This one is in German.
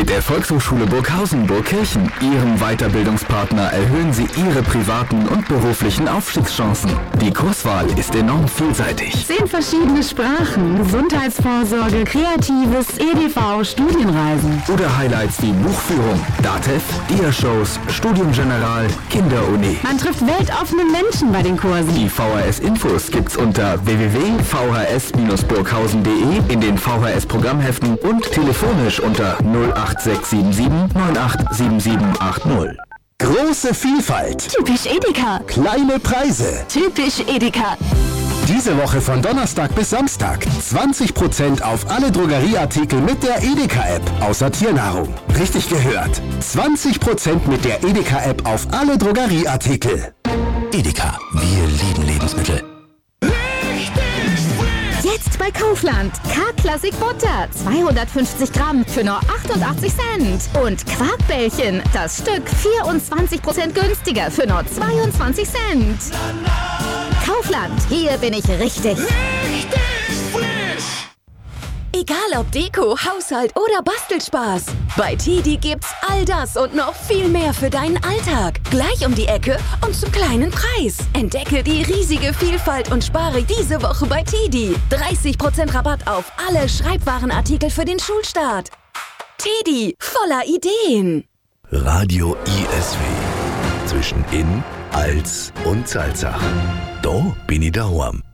Mit der Volkshochschule Burghausen-Burgkirchen, Ihrem Weiterbildungspartner, erhöhen Sie Ihre privaten und beruflichen Aufstiegschancen. Die Kurswahl ist enorm vielseitig. 10 verschiedene Sprachen, Gesundheitsvorsorge, Kreatives, EDV, Studienreisen. Oder Highlights wie Buchführung, DATEV, Dia-Shows, Studium General, Kinderuni. Man trifft weltoffene Menschen bei den Kursen. Die VHS-Infos gibt's unter www.vhs-burghausen.de, in den VHS-Programmheften und telefonisch unter 08677 987780. Große Vielfalt. Typisch Edeka. Kleine Preise. Typisch Edeka. Diese Woche von Donnerstag bis Samstag 20% auf alle Drogerieartikel mit der Edeka-App, außer Tiernahrung. Richtig gehört. 20% mit der Edeka-App auf alle Drogerieartikel. Edeka, wir lieben Lebensmittel. Jetzt bei Kaufland. K-Classic Butter. 250 Gramm für nur 88 Cent. Und Quarkbällchen. Das Stück 24% günstiger für nur 22 Cent. Kaufland. Hier bin ich richtig. Egal ob Deko, Haushalt oder Bastelspaß. Bei TIDI gibt's all das und noch viel mehr für deinen Alltag. Gleich um die Ecke und zum kleinen Preis. Entdecke die riesige Vielfalt und spare diese Woche bei TIDI. 30% Rabatt auf alle Schreibwarenartikel für den Schulstart. TIDI, voller Ideen. Radio ISW. Zwischen In, Als und Salzach. Da bin ich daheim.